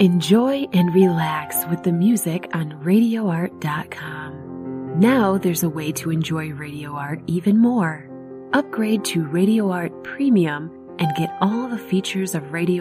Enjoy and relax with the music on RadioArt.com. Now there's a way to enjoy Radio Art even more. Upgrade to Radio Art Premium and get all the features of Radio